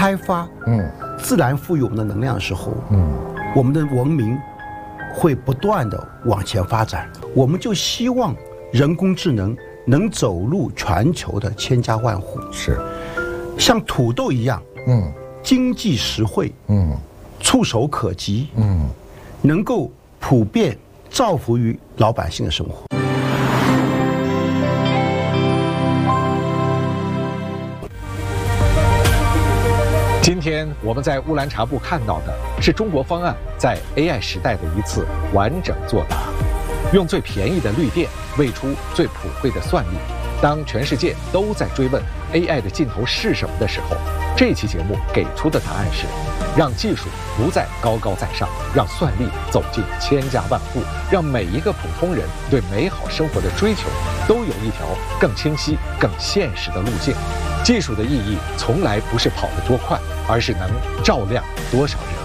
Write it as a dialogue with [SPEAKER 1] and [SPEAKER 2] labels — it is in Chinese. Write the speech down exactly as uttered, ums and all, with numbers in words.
[SPEAKER 1] 开发嗯自然赋予我们的能量的时候，嗯，我们的文明会不断的往前发展。我们就希望人工智能能走入全球的千家万户，
[SPEAKER 2] 是
[SPEAKER 1] 像土豆一样，嗯，经济实惠，嗯，触手可及，嗯，能够普遍造福于老百姓的生活。
[SPEAKER 2] 今天我们在乌兰察布看到的是中国方案在 A I 时代的一次完整作答，用最便宜的绿电喂出最普惠的算力。当全世界都在追问 A I 的尽头是什么的时候，这期节目给出的答案是：让技术不再高高在上，让算力走进千家万户，让每一个普通人对美好生活的追求都有一条更清晰、更现实的路径。技术的意义从来不是跑得多快，而是能照亮多少人。